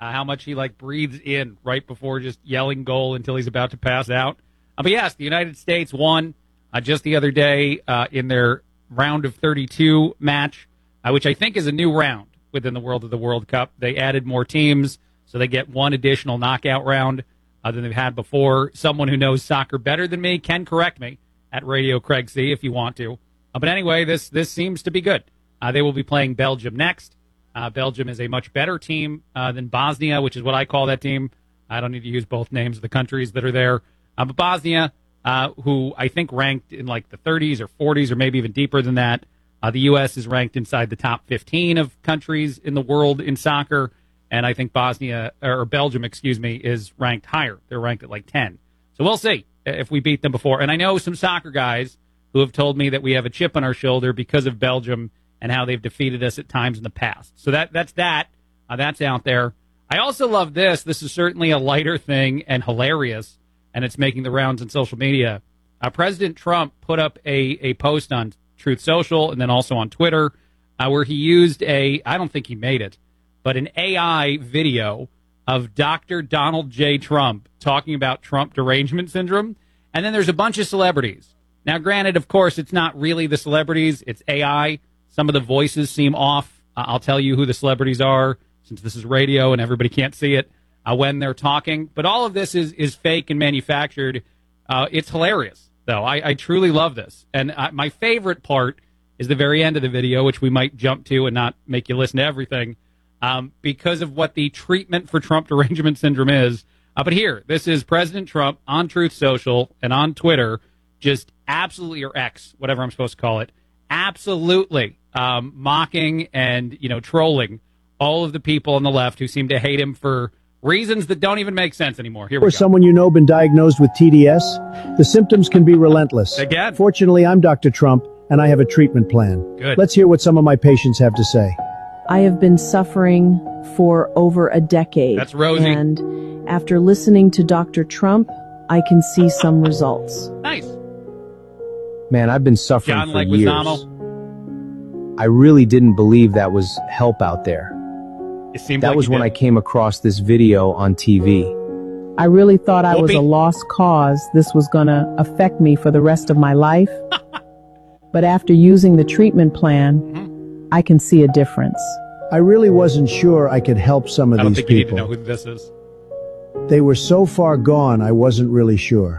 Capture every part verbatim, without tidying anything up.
uh, how much he like breathes in right before just yelling goal until he's about to pass out. Uh, but yes, the United States won uh, just the other day uh, in their round of thirty-two match, uh, which I think is a new round within the world of the World Cup. They added more teams, so they get one additional knockout round uh, than they've had before. Someone who knows soccer better than me can correct me at Radio Craig C if you want to. Uh, but anyway, this this seems to be good. Uh, they will be playing Belgium next. Uh, Belgium is a much better team uh, than Bosnia, which is what I call that team. I don't need to use both names of the countries that are there. Uh, but Bosnia, uh, who I think ranked in like the thirties or forties or maybe even deeper than that. Uh, the U S is ranked inside the top fifteen of countries in the world in soccer. And I think Bosnia, or Belgium, excuse me, is ranked higher. They're ranked at like ten. So we'll see if we beat them before. And I know some soccer guys who have told me that we have a chip on our shoulder because of Belgium and how they've defeated us at times in the past. So that that's that. Uh, that's out there. I also love this. This is certainly a lighter thing and hilarious, and it's making the rounds on social media. Uh, President Trump put up a, a post on Truth Social and then also on Twitter uh, where he used a, I don't think he made it, but an A I video of Doctor Donald J. Trump talking about Trump derangement syndrome. And then there's a bunch of celebrities. Now, granted, of course, it's not really the celebrities. It's A I. Some of the voices seem off. Uh, I'll tell you who the celebrities are, since this is radio and everybody can't see it uh, when they're talking. But all of this is, is fake and manufactured. Uh, it's hilarious, though. I, I truly love this. And uh, my favorite part is the very end of the video, which we might jump to and not make you listen to everything, um, because of what the treatment for Trump derangement syndrome is. Uh, but here, this is President Trump on Truth Social and on Twitter, just absolutely, or X, whatever I'm supposed to call it, absolutely um, mocking and, you know, trolling all of the people on the left who seem to hate him for reasons that don't even make sense anymore. Here we Or go. someone you know been diagnosed with T D S? The symptoms can be relentless. Again. Fortunately, I'm Doctor Trump, and I have a treatment plan. Good. Let's hear what some of my patients have to say. I have been suffering for over a decade. That's Rosie. And after listening to Doctor Trump, I can see some results. Nice. Man, I've been suffering John for years. Leguizamo. I really didn't believe that was help out there. It seemed That like was you when did. I came across this video on T V. I really thought I was Whoopi. a lost cause. This was gonna affect me for the rest of my life. But after using the treatment plan, Mhm. I can see a difference. I really wasn't sure I could help some of I don't these think you need to people. know who this is. They were so far gone, I wasn't really sure.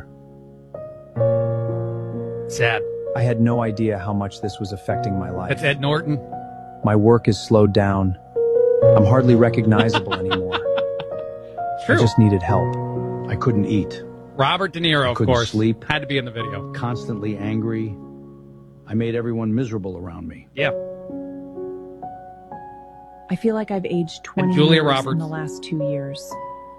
Sad. I had no idea how much this was affecting my life. That's Ed Norton. My work is slowed down. I'm hardly recognizable anymore. True. I just needed help. I couldn't eat. Robert De Niro, of couldn't course. sleep. Had to be in the video. Constantly angry. I made everyone miserable around me. Yeah. I feel like I've aged twenty Julia years Roberts. in the last two years.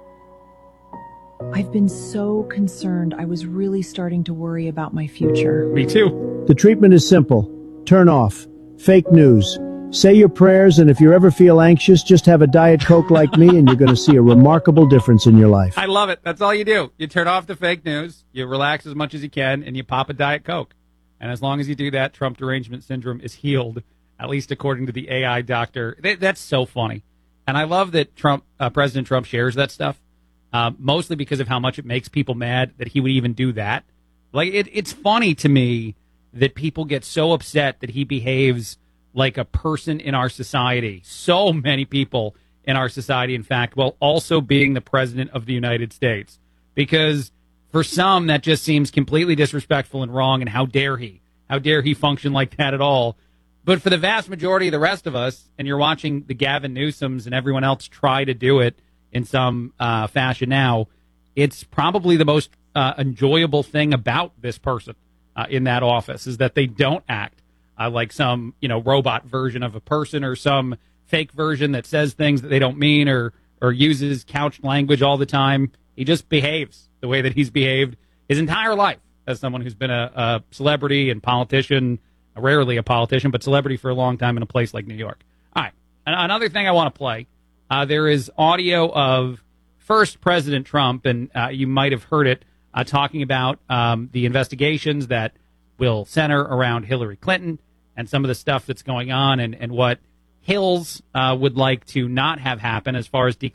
I've been so concerned. I was really starting to worry about my future. Me too. The treatment is simple. Turn off. Fake news. Say your prayers, and if you ever feel anxious, just have a Diet Coke like me, and you're going to see a remarkable difference in your life. I love it. That's all you do. You turn off the fake news, you relax as much as you can, and you pop a Diet Coke. And as long as you do that, Trump derangement syndrome is healed, at least according to the A I doctor. Th- That's so funny. And I love that Trump, uh, President Trump shares that stuff, uh, mostly because of how much it makes people mad that he would even do that. Like, it, it's funny to me that people get so upset that he behaves like a person in our society. So many people in our society, in fact, while also being the president of the United States. Because for some, that just seems completely disrespectful and wrong, and how dare he? How dare he function like that at all? But for the vast majority of the rest of us, and you're watching the Gavin Newsoms and everyone else try to do it in some uh, fashion now, it's probably the most uh, enjoyable thing about this person uh, in that office is that they don't act uh, like some, you know, robot version of a person or some fake version that says things that they don't mean or or uses couched language all the time. He just behaves the way that he's behaved his entire life as someone who's been a, a celebrity and politician, rarely a politician, but celebrity for a long time in a place like New York. All right. An- another thing I want to play, uh, there is audio of first President Trump, and uh, you might have heard it, uh, talking about um, the investigations that will center around Hillary Clinton and some of the stuff that's going on and, and what Hills uh, would like to not have happen as far as